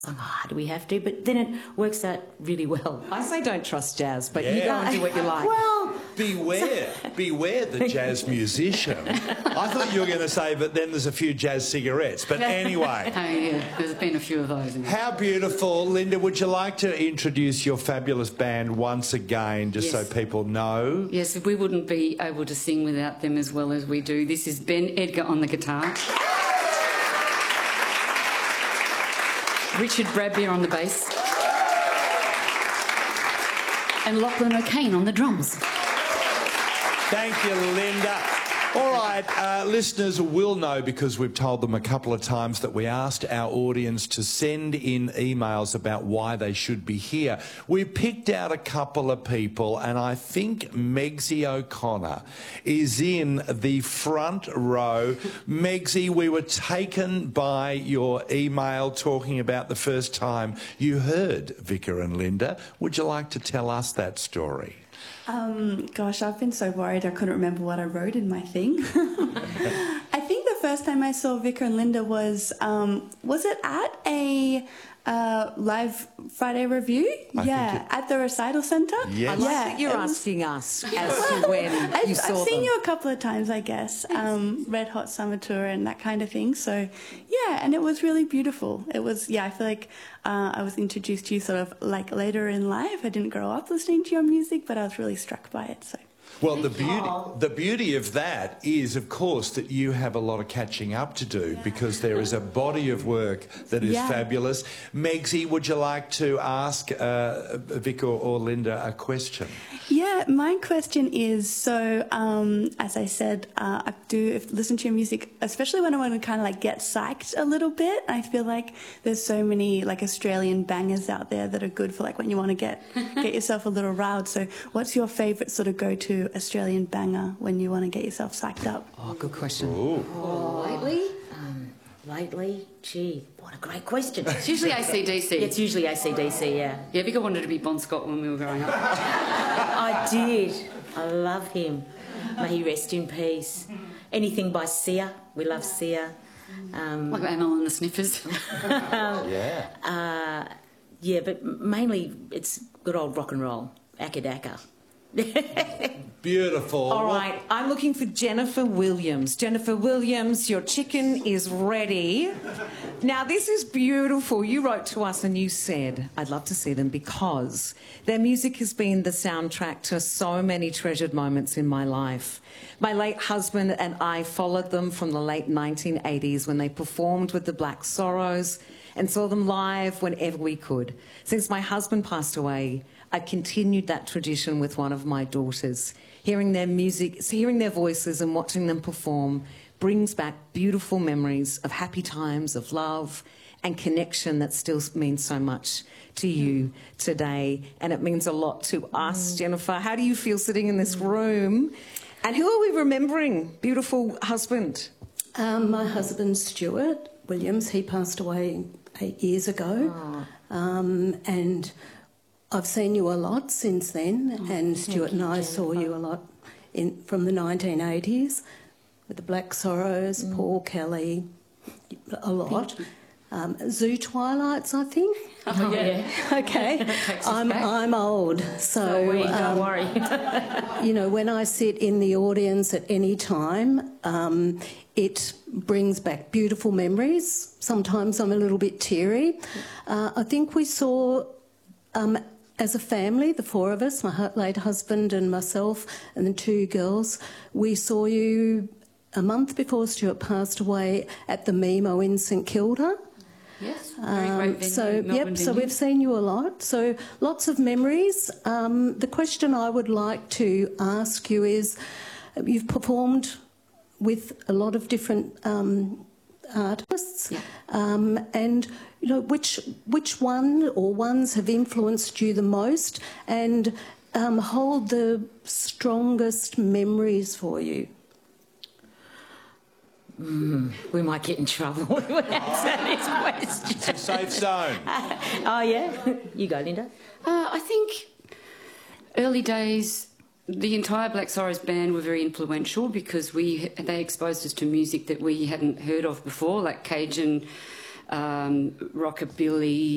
like, oh, do we have to? But then it works out really well. I say don't trust jazz, but you go and do what you like. Well, beware the jazz musician. I thought you were going to say, but then there's a few jazz cigarettes. But anyway. Oh, yeah, there's been a few of those. How beautiful. Linda, would you like to introduce your fabulous band once again, just so people know? Yes, we wouldn't be able to sing without them as well as we do. This is Ben Edgar on the guitar. Richard Bradbeer on the bass. And Lachlan O'Kane on the drums. Thank you, Linda. All right, listeners will know, because we've told them a couple of times, that we asked our audience to send in emails about why they should be here. We picked out a couple of people, and I think Megsy O'Connor is in the front row. Megsy, we were taken by your email talking about the first time you heard Vicar and Linda. Would you like to tell us that story? Gosh, I've been so worried I couldn't remember what I wrote in my thing. I think the first time I saw Vicar and Linda was it at a live Friday review? At the Recital Centre. Yes. I like that you're asking us as to when you saw them. I've seen you a couple of times, I guess. Red Hot Summer Tour and that kind of thing. So, yeah, and it was really beautiful. It was, I feel like I was introduced to you sort of like later in life. I didn't grow up listening to your music, but I was really struck by it, so... Well, the beauty of that is, of course, that you have a lot of catching up to do, because there is a body of work that is fabulous. Megsy, would you like to ask Vic or Linda a question? Yeah, my question is, so as I said, I do listen to your music, especially when I want to kind of like get psyched a little bit. I feel like there's so many like Australian bangers out there that are good for like when you want to get yourself a little riled. So what's your favourite sort of go-to Australian banger when you want to get yourself psyched up? Oh, good question. Lately, gee, what a great question. It's usually AC/DC. It's usually AC/DC, yeah. Yeah, Vicar wanted to be Bon Scott when we were growing up. I did. I love him. May he rest in peace. Anything by Sia. We love Sia. Like Amel and the Sniffers. Yeah, but mainly it's good old rock and roll. Akadaka. Beautiful. All right, I'm looking for Jennifer Williams. Jennifer Williams, your chicken is ready. Now, this is beautiful. You wrote to us and you said, I'd love to see them because their music has been the soundtrack to so many treasured moments in my life. My late husband and I followed them from the late 1980s when they performed with the Black Sorrows and saw them live whenever we could. Since my husband passed away, I continued that tradition with one of my daughters. Hearing their music, hearing their voices and watching them perform brings back beautiful memories of happy times, of love and connection that still means so much to you today. And it means a lot to us. Jennifer, how do you feel sitting in this room? And who are we remembering? Beautiful husband. My husband, Stuart Williams, he passed away 8 years ago. And I've seen you a lot since then, and Stuart and I saw you a lot from the 1980s with the Black Sorrows, Paul Kelly, a lot. Zoo Twilights, I think. Oh, yeah. Okay. I'm old, so don't worry. You know, when I sit in the audience at any time, it brings back beautiful memories. Sometimes I'm a little bit teary. I think we saw, as a family, the four of us, my late husband and myself and the two girls, we saw you a month before Stuart passed away at the Mimo in St Kilda. Yes, very great venue. So, Melbourne so venue. we've seen you a lot. So lots of memories. The question I would like to ask you is, you've performed with a lot of different artists, and you know which one or ones have influenced you the most and hold the strongest memories for you? We might get in trouble when we answer this question. It's a safe zone. Oh, yeah? You go, Linda. I think early days, the entire Black Sorrows band were very influential because they exposed us to music that we hadn't heard of before, like Cajun, rockabilly,